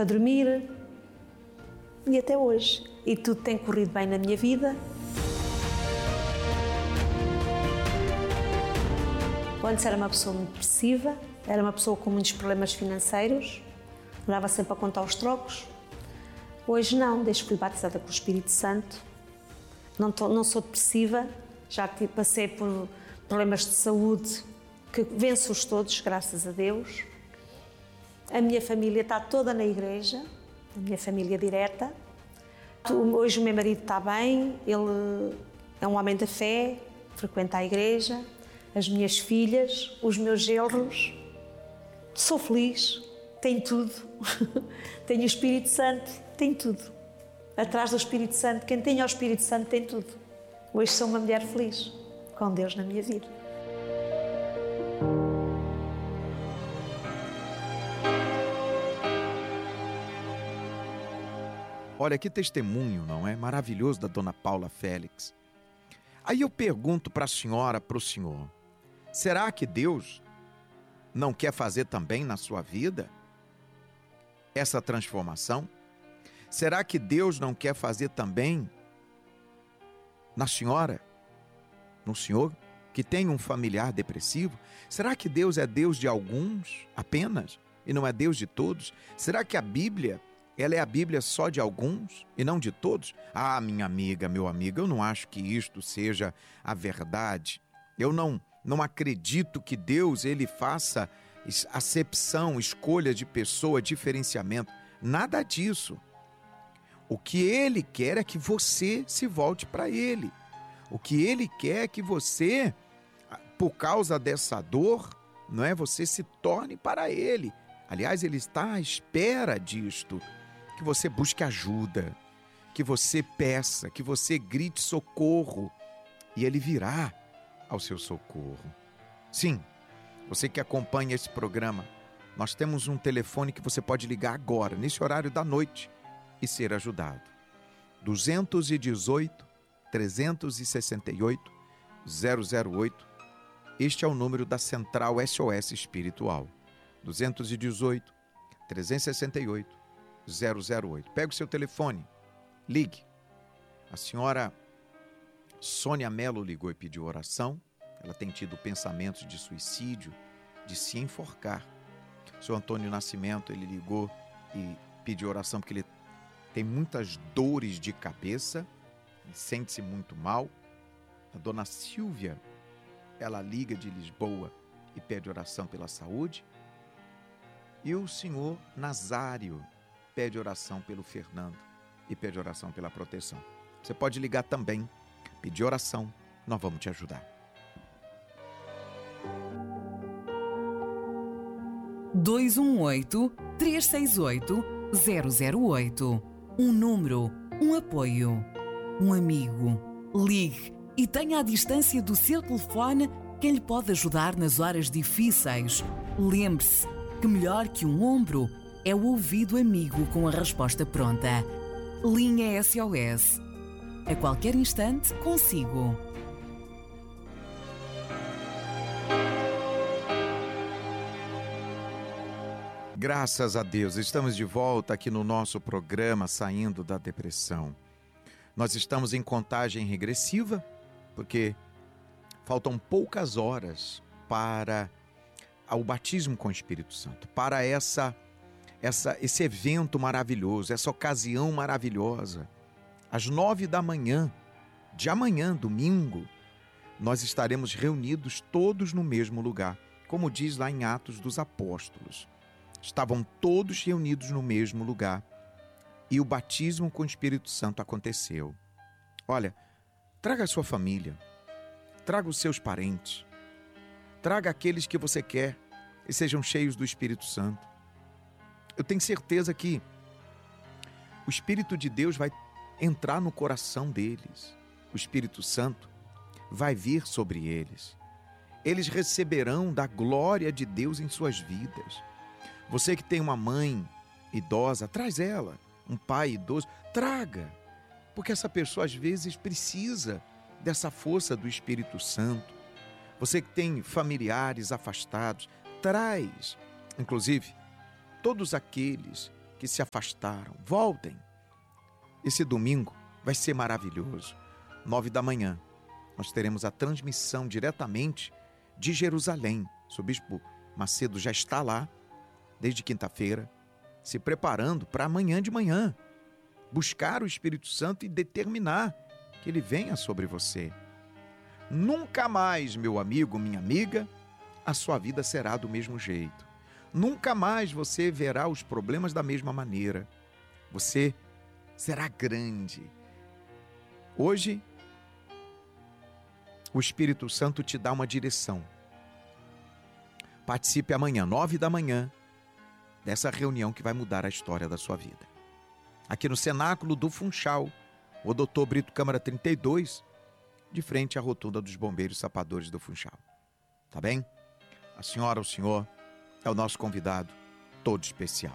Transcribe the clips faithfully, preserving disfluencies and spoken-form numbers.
para dormir, e até hoje. E tudo tem corrido bem na minha vida. Antes era uma pessoa muito depressiva, era uma pessoa com muitos problemas financeiros, andava sempre a contar os trocos. Hoje não, desde que fui batizada com o Espírito Santo, não, tô, não sou depressiva, já passei por problemas de saúde que venço-os todos, graças a Deus. A minha família está toda na igreja, a minha família direta. Hoje o meu marido está bem, ele é um homem da fé, frequenta a igreja, as minhas filhas, os meus genros. Sou feliz, tenho tudo. Tenho o Espírito Santo, tenho tudo. Atrás do Espírito Santo, quem tem o Espírito Santo tem tudo. Hoje sou uma mulher feliz, com Deus na minha vida. Olha, que testemunho, não é? Maravilhoso da dona Paula Félix. Aí eu pergunto para a senhora, para o senhor, será que Deus não quer fazer também na sua vida essa transformação? Será que Deus não quer fazer também na senhora, no senhor, que tem um familiar depressivo? Será que Deus é Deus de alguns apenas e não é Deus de todos? Será que a Bíblia, ela é a Bíblia só de alguns e não de todos? Ah, minha amiga, meu amigo, eu não acho que isto seja a verdade. Eu não, não acredito que Deus ele faça acepção, escolha de pessoa, diferenciamento. Nada disso. O que Ele quer é que você se volte para Ele. O que Ele quer é que você, por causa dessa dor, não é, você se torne para Ele. Aliás, Ele está à espera disto, que você busque ajuda, que você peça, que você grite socorro, e Ele virá ao seu socorro. Sim, você que acompanha esse programa, nós temos um telefone que você pode ligar agora, nesse horário da noite, e ser ajudado. dois um oito, três seis oito, zero zero oito. Este é o número da Central S O S Espiritual. dois um oito, três seis oito, zero zero oito. Pega o seu telefone, ligue. A senhora Sônia Mello ligou e pediu oração. Ela tem tido pensamentos de suicídio, de se enforcar. O senhor Antônio Nascimento, ele ligou e pediu oração porque ele tem muitas dores de cabeça, sente-se muito mal. A dona Silvia, ela liga de Lisboa e pede oração pela saúde. E o senhor Nazário pede oração pelo Fernando e pede oração pela proteção. Você pode ligar também, pedir oração, nós vamos te ajudar. dois um oito, três seis oito, zero zero oito. Um número, um apoio, um amigo. Ligue e tenha à distância do seu telefone quem lhe pode ajudar nas horas difíceis. Lembre-se que melhor que um ombro é o ouvido amigo com a resposta pronta. Linha S O S. A qualquer instante, consigo. Graças a Deus, estamos de volta aqui no nosso programa Saindo da Depressão. Nós estamos em contagem regressiva, porque faltam poucas horas para o batismo com o Espírito Santo, para essa, essa, esse evento maravilhoso, essa ocasião maravilhosa. Às nove da manhã, de amanhã, domingo, nós estaremos reunidos todos no mesmo lugar, como diz lá em Atos dos Apóstolos. Estavam todos reunidos no mesmo lugar e o batismo com o Espírito Santo aconteceu. Olha, traga a sua família, traga os seus parentes, traga aqueles que você quer e sejam cheios do Espírito Santo. Eu tenho certeza que o Espírito de Deus vai entrar no coração deles. O Espírito Santo vai vir sobre eles. Eles receberão da glória de Deus em suas vidas. Você que tem uma mãe idosa, traz ela. Um pai idoso, traga. Porque essa pessoa às vezes precisa dessa força do Espírito Santo. Você que tem familiares afastados, traz. Inclusive, todos aqueles que se afastaram, voltem. Esse domingo vai ser maravilhoso. Nove da manhã, nós teremos a transmissão diretamente de Jerusalém. O bispo Macedo já está lá, desde quinta-feira, se preparando para amanhã de manhã. Buscar o Espírito Santo e determinar que ele venha sobre você. Nunca mais, meu amigo, minha amiga, a sua vida será do mesmo jeito. Nunca mais você verá os problemas da mesma maneira. Você será grande. Hoje, o Espírito Santo te dá uma direção. Participe amanhã, nove da manhã, dessa reunião que vai mudar a história da sua vida. Aqui no Cenáculo do Funchal, o doutor Brito Câmara trinta e dois, de frente à rotunda dos Bombeiros Sapadores do Funchal. Tá bem? A senhora, o senhor, é o nosso convidado, todo especial.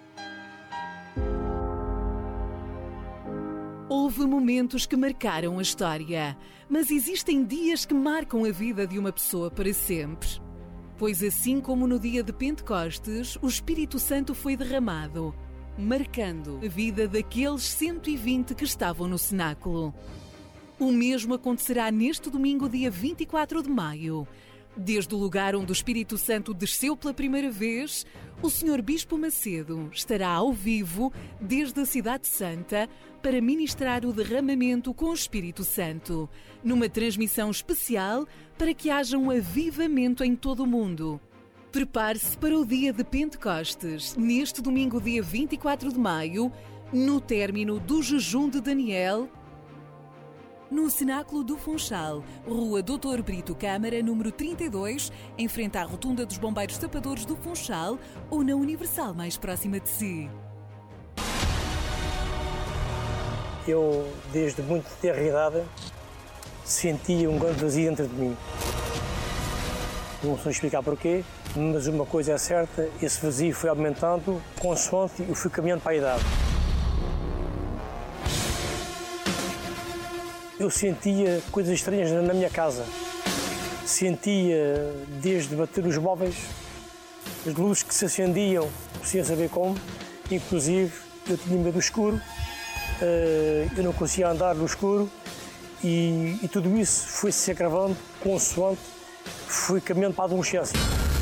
Houve momentos que marcaram a história, mas existem dias que marcam a vida de uma pessoa para sempre. Pois assim como no dia de Pentecostes, o Espírito Santo foi derramado, marcando a vida daqueles cento e vinte que estavam no cenáculo. O mesmo acontecerá neste domingo, dia vinte e quatro de maio. Desde o lugar onde o Espírito Santo desceu pela primeira vez, o senhor Bispo Macedo estará ao vivo desde a Cidade Santa para ministrar o derramamento com o Espírito Santo, numa transmissão especial para que haja um avivamento em todo o mundo. Prepare-se para o dia de Pentecostes, neste domingo, dia vinte e quatro de maio, no término do jejum de Daniel, no Cenáculo do Funchal, Rua doutor Brito Câmara, número trinta e dois, em frente à rotunda dos Bombeiros Sapadores do Funchal, ou na Universal mais próxima de si. Eu, desde muito tenra idade, sentia um grande vazio dentro de mim. Não sei explicar porquê, mas uma coisa é certa, esse vazio foi aumentando consoante eu fui caminhando para a idade. Eu sentia coisas estranhas na minha casa. Sentia desde bater os móveis, as luzes que se acendiam sem saber como, inclusive eu tinha medo do escuro, eu não conseguia andar no escuro e, e tudo isso foi se agravando consoante fui caminhando para a adolescência.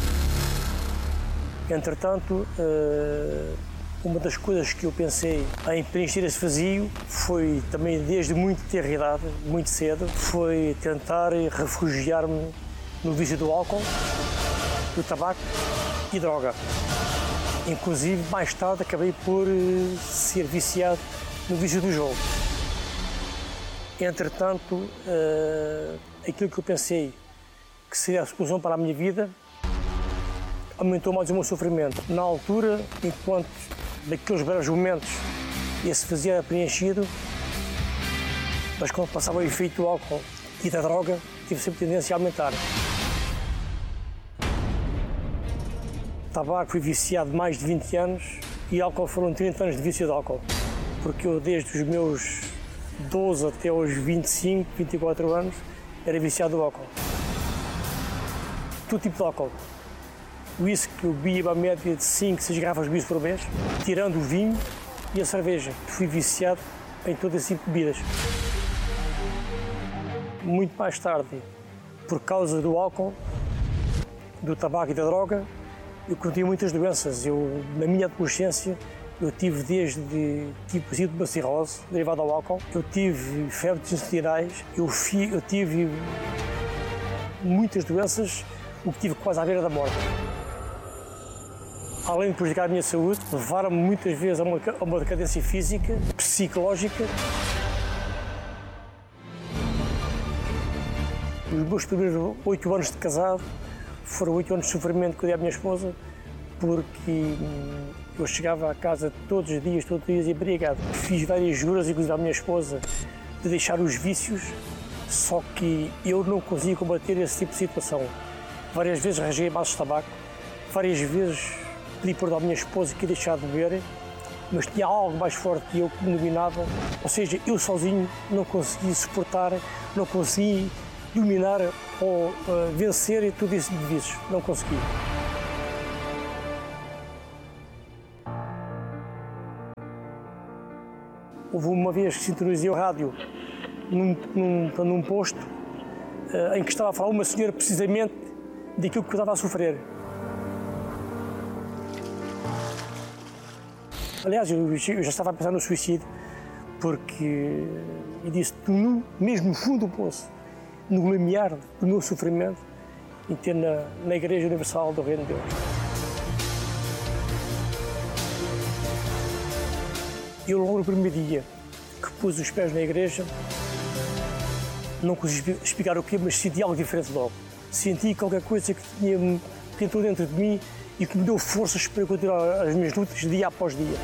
Entretanto, uma das coisas que eu pensei em preencher esse vazio foi também desde muito tenra idade, muito cedo, foi tentar refugiar-me no vício do álcool, do tabaco e droga. Inclusive, mais tarde, acabei por ser viciado no vício do jogo. Entretanto, aquilo que eu pensei que seria a solução para a minha vida aumentou mais o meu sofrimento. Na altura, enquanto daqueles breves momentos esse vazio era preenchido, mas quando passava o efeito do álcool e da droga, tive sempre tendência a aumentar. Tabaco fui viciado mais de vinte anos e álcool foram trinta anos de vício de álcool, porque eu desde os meus doze até aos vinte e cinco, vinte e quatro anos era viciado do álcool. Todo tipo de álcool. O whisky que eu bebia a média de cinco, seis garrafas de whisky por mês, tirando o vinho e a cerveja. Fui viciado em todas as cinco bebidas. Muito mais tarde, por causa do álcool, do tabaco e da droga, eu cometi muitas doenças. Eu, na minha adolescência, eu tive desde tipo de uma cirrose derivada ao álcool, eu tive febres intestinais, eu, fi, eu tive muitas doenças, o que tive quase à beira da morte. Além de prejudicar a minha saúde, levaram-me muitas vezes a uma, a uma decadência física, psicológica. Os meus primeiros oito anos de casado foram oito anos de sofrimento que eu dei à minha esposa, porque eu chegava à casa todos os dias, todos os dias embriagado. Fiz várias juras, inclusive à minha esposa, de deixar os vícios, só que eu não conseguia combater esse tipo de situação. Várias vezes arranjei maços de tabaco, várias vezes pedi perdão à minha esposa que ia deixar de beber, mas tinha algo mais forte que eu que me dominava. Ou seja, eu sozinho não conseguia suportar, não conseguia dominar ou uh, vencer tudo isso de vícios. Não conseguia. Houve uma vez que sintonizei o rádio num, num, num posto uh, em que estava a falar uma senhora precisamente daquilo que eu estava a sofrer. Aliás, eu, eu já estava a pensar no suicídio, porque eu disse, no, mesmo no fundo do poço, no limiar do meu sofrimento, entrei na, na Igreja Universal do Reino de Deus. Eu, logo no primeiro dia que pus os pés na igreja, não consegui explicar o quê, mas senti algo diferente logo. Senti qualquer coisa que tinha, que entrou dentro de mim e que me deu forças para continuar as minhas lutas dia após dia.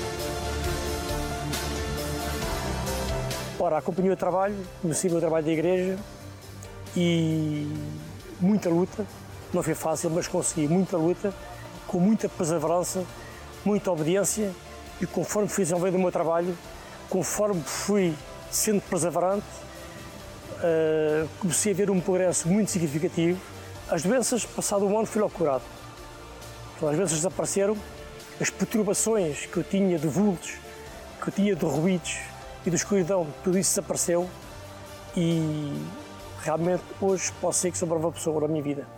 Ora, acompanhei o trabalho, comecei o meu trabalho da igreja e muita luta, não foi fácil, mas consegui muita luta, com muita perseverança, muita obediência. E conforme fui desenvolvendo o meu trabalho, conforme fui sendo perseverante, uh, comecei a ver um progresso muito significativo. As doenças, passado um ano, fui logo curado. Então, as doenças desapareceram, as perturbações que eu tinha de vultos, que eu tinha de ruídos e de escuridão, tudo isso desapareceu e realmente hoje posso ser que sou uma nova pessoa na minha vida.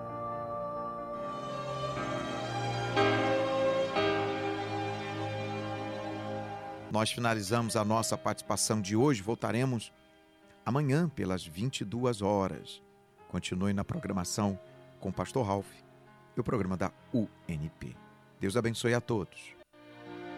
Nós finalizamos a nossa participação de hoje. Voltaremos amanhã pelas vinte e duas horas. Continue na programação com o pastor Ralph e o programa da U N P. Deus abençoe a todos.